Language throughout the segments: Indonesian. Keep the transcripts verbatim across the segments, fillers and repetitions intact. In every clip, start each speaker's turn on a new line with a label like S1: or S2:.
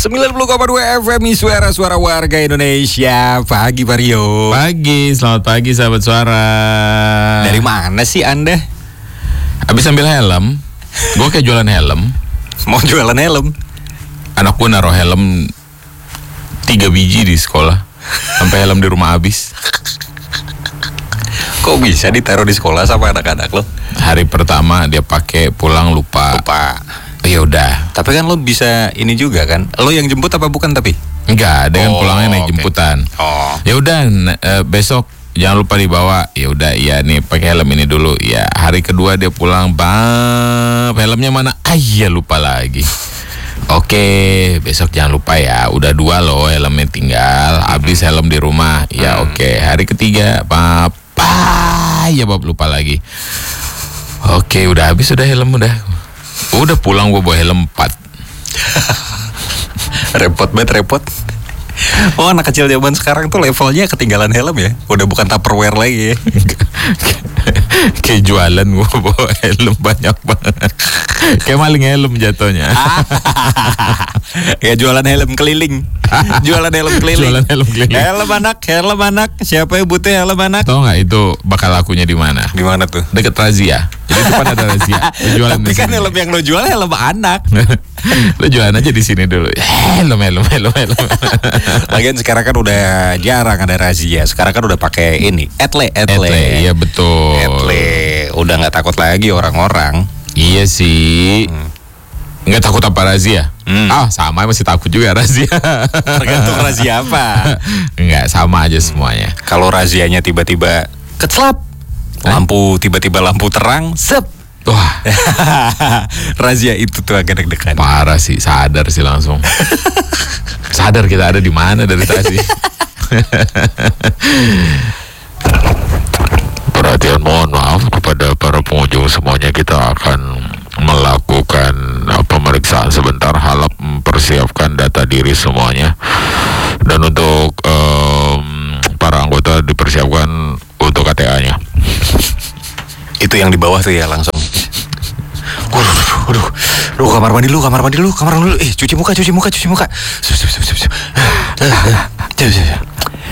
S1: sembilan puluh koma dua F M suara-suara warga Indonesia. Pagi Pak Rio.
S2: Pagi, selamat pagi sahabat suara.
S1: Dari mana sih Anda?
S2: Habis ambil helm. Gue kayak jualan helm.
S1: Mau jualan helm?
S2: Anak gue naruh helm tiga biji di sekolah. Sampai helm di rumah habis.
S1: Kok bisa ditaruh di sekolah sama anak-anak lo?
S2: Hari pertama dia pakai, pulang lupa.
S1: Lupa.
S2: Ya udah.
S1: Tapi kan lo bisa ini juga kan? Lo yang jemput apa bukan tapi?
S2: Enggak, dia kan
S1: Oh,
S2: pulangnya naik
S1: oke.
S2: jemputan.
S1: Oh.
S2: Ya udah, n- eh, besok jangan lupa dibawa. Ya udah, iya nih pakai helm ini dulu. Ya hari kedua dia pulang, bang, helmnya mana? Ah iya lupa lagi. Oke, besok jangan lupa ya. Udah dua loh helmnya tinggal. Habis helm di rumah. Ya oke. Hari ketiga, papa, ya bab lupa lagi. Oke, udah habis udah helm udah. Udah pulang gue bawa helm empat.
S1: Repot banget, repot. Oh, anak kecil zaman sekarang tuh levelnya ketinggalan helm ya. Udah bukan Tupperware lagi ya.
S2: Kayak jualan gue bawa helm banyak banget. Kayak maling helm jatuhnya.
S1: Ya jualan helm keliling. Jualan helm keliling.
S2: Jualan helm keliling.
S1: Helm anak, helm anak. Siapa yang butuh helm anak?
S2: Tahu nggak itu bakal lakunya di mana?
S1: Di mana tuh?
S2: Deket razia. Jadi depan ada razia. Lo jualan
S1: Tapi
S2: di
S1: kan
S2: sini.
S1: helm yang lo jual helm anak.
S2: Lo jualan aja di sini dulu. Helm, helm, helm, helm.
S1: Lagian sekarang kan udah jarang ada razia. Sekarang kan udah pakai ini, etle, etle.
S2: Etle, iya betul.
S1: Etle. Udah nggak takut lagi orang-orang.
S2: Iya sih. Nggak takut apa razia?
S1: Hmm.
S2: Ah sama masih takut juga razia.
S1: Tergantung razia apa.
S2: Nggak sama aja semuanya.
S1: Kalau razianya tiba-tiba keclap, lampu tiba-tiba lampu terang, sep.
S2: Wah
S1: Razia itu tuh agak deg-degan.
S2: parah sih, sadar sih langsung. Sadar kita ada di mana dari tadi. Perhatian, mohon maaf kepada para pengunjung semuanya, kita akan melakukan uh, pemeriksaan sebentar, halap mempersiapkan data diri semuanya. Dan untuk um, para anggota dipersiapkan untuk K T A-nya.
S1: Itu yang di bawah tuh ya langsung. Waduh, waduh, waduh, kamar mandi lu, kamar mandi lu, kamar mandi lu. Eh, cuci muka, cuci muka, cuci muka. Sup, sup, sup, sup, sup. Sup, sup, sup.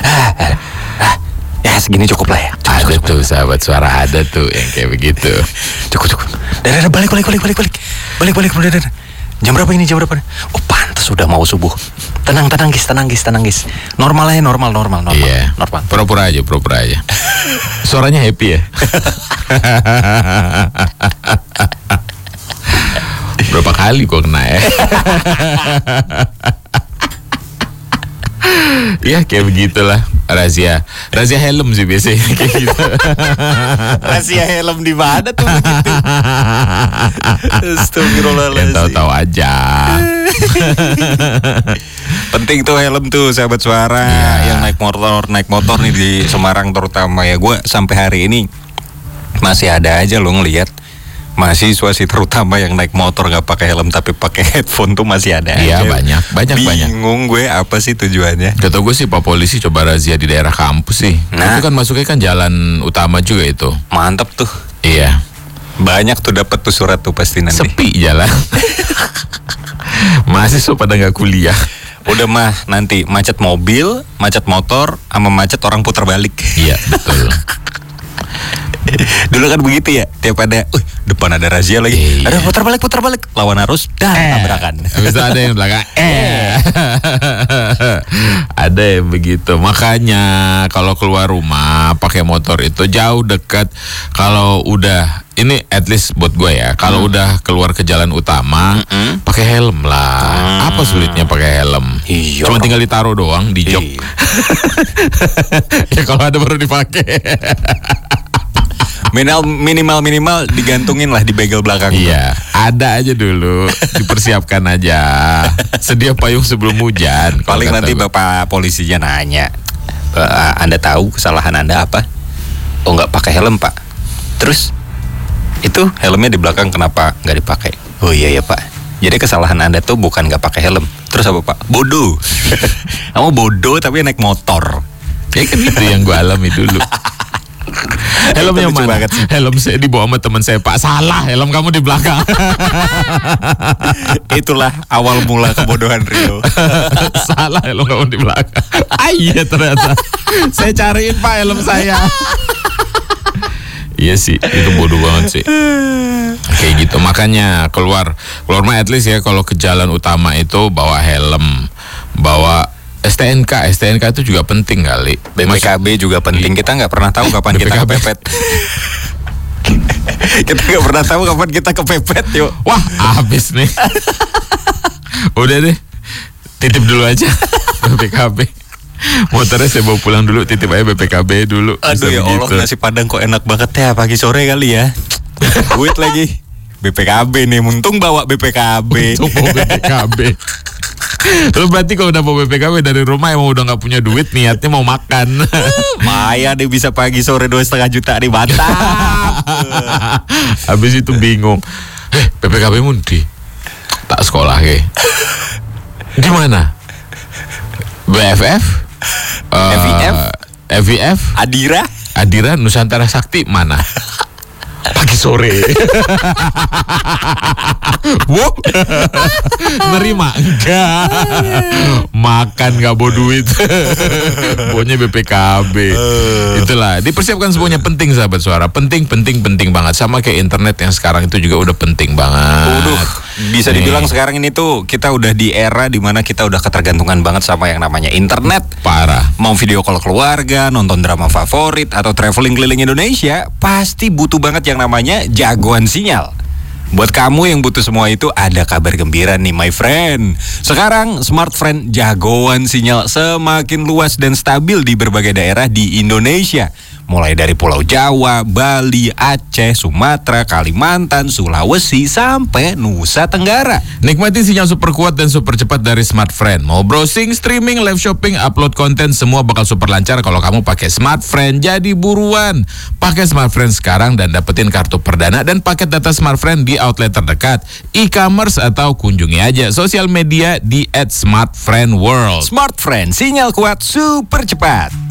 S1: Ya segini cukup lah ya. Cukup,
S2: Ada
S1: cukup,
S2: tuh sahabat suara, ada tuh yang kayak begitu.
S1: cukup, cukup. Dadah, dadah, balik, balik, balik, balik, balik, balik, balik, balik, dadah. Jam berapa ini? Jam berapa? Oh, pantas sudah mau subuh. Tenang, tenang, guys, tenang, guys, tenang, guys. Normal aja, normal, normal, normal,
S2: Iya,
S1: normal.
S2: pura-pura aja, pura-pura aja. Suaranya happy ya. Berapa kali gua kena ya? Ya kayak begitulah razia. Razia helm sih biasanya kayak gitu.
S1: Rahasia helm di mana tuh begitu? Astagfirullahaladzim.
S2: Yang tahu-tahu aja.
S1: Penting tuh helm tuh sahabat suara.
S2: Iya.
S1: Yang naik motor, naik motor nih di Semarang terutama ya. Gue sampai hari ini masih ada aja lo ngelihat mahasiswa sih terutama yang naik motor nggak pakai helm tapi pakai headphone tuh masih ada
S2: Iya
S1: aja.
S2: banyak, banyak banyak.
S1: Bingung gue apa sih tujuannya?
S2: Kata gue sih Pak Polisi coba razia di daerah kampus sih.
S1: Nah.
S2: Itu kan masuknya kan jalan utama juga itu.
S1: Mantep tuh.
S2: Iya.
S1: Banyak tuh dapat tuh surat tuh pasti nanti.
S2: Sepi jalan. Mahasiswa pada nggak kuliah.
S1: Udah mah nanti macet mobil, macet motor, sama macet orang putar balik.
S2: Iya betul.
S1: Dulu kan begitu ya, tiap ada, uh, depan ada razia lagi,
S2: Iya.
S1: ada putar balik, putar balik, lawan arus, dan tabrakan.
S2: Habis itu ada yang belakang. Eh. Ada yang begitu. Makanya kalau keluar rumah pakai motor itu jauh dekat. Kalau udah ini at least buat gue ya, kalau
S1: Hmm.
S2: udah keluar ke jalan utama,
S1: Mm-mm.
S2: pakai helm lah.
S1: Hmm.
S2: Apa sulitnya pakai helm?
S1: Iya.
S2: Cuma tinggal ditaruh doang di jok.
S1: Iya.
S2: Ya kalau ada baru dipakai.
S1: Minimal minimal minimal digantungin lah di bagel belakang.
S2: Iya, ada aja dulu, dipersiapkan aja. Sedia payung sebelum hujan. kalau
S1: Paling
S2: kata
S1: nanti
S2: gua.
S1: bapak polisinya nanya, "E, Anda tahu kesalahan Anda apa? Oh nggak pakai helm pak. Terus itu helmnya di belakang kenapa nggak dipakai? Oh iya ya pak. Jadi kesalahan Anda tuh bukan nggak pakai helm. Terus apa pak? Bodoh. Kamu bodoh tapi naik motor.
S2: Ya kan itu yang gue alami dulu. Helmnya
S1: Lucu
S2: mana?
S1: banget sih.
S2: Helm saya dibawa sama teman saya, Pak. Salah, helm kamu di belakang.
S1: Itulah awal mula kebodohan Rio.
S2: Salah, helm kamu di belakang. Ah iya ternyata. Saya cariin Pak helm saya. Iya sih, itu bodoh banget sih. Kayak gitu, makanya keluar keluar mah at least ya kalau ke jalan utama itu bawa helm, bawa S T N K. S T N K itu juga penting kali.
S1: B P K B juga penting. Kita nggak pernah tahu kapan kita
S2: B P K B.
S1: kepepet. Kita nggak pernah tahu kapan kita kepepet, yuk.
S2: Wah, habis nih. Udah deh, titip dulu aja B P K B. Motornya saya bawa pulang dulu, titip aja B P K B dulu.
S1: Aduh ya Allah, nasi padang kok enak banget ya pagi sore kali ya. Duit lagi B P K B nih, untung bawa B P K B.
S2: Untung bawa B P K B. Lu berarti kalau udah bawa B P K B dari rumah emang udah nggak punya duit, niatnya mau makan.
S1: Maya deh bisa pagi sore dua setengah juta nih, mantap.
S2: Habis itu bingung. Eh B P K B mundi tak sekolah ke? Di mana? B F F? Uh,
S1: F I F?
S2: F I F?
S1: Adira?
S2: Adira Nusantara Sakti mana? Pagi sore. Wow. Nerima enggak? Makan gak bawa duit. Bawanya B P K B. Itulah, dipersiapkan semuanya penting sahabat suara. Penting, penting, penting banget. Sama kayak internet yang sekarang itu juga udah penting banget.
S1: Waduh, bisa dibilang nih, sekarang ini tuh kita udah di era dimana kita udah ketergantungan banget sama yang namanya internet.
S2: Parah.
S1: Mau video call keluarga, nonton drama favorit, atau traveling keliling Indonesia, pasti butuh banget yang namanya jagoan sinyal. Buat kamu yang butuh semua itu, ada kabar gembira nih my friend. Sekarang Smartfren jagoan sinyal semakin luas dan stabil di berbagai daerah di Indonesia. Mulai dari Pulau Jawa, Bali, Aceh, Sumatera, Kalimantan, Sulawesi, sampai Nusa Tenggara.
S2: Nikmati sinyal super kuat dan super cepat dari Smartfren. Mau browsing, streaming, live shopping, upload konten, semua bakal super lancar kalau kamu pakai Smartfren. Jadi buruan, pakai Smartfren sekarang dan dapetin kartu perdana dan paket data Smartfren di outlet terdekat, e-commerce, atau kunjungi aja sosial media di at smartfriendworld.
S1: Smartfren, sinyal kuat super cepat.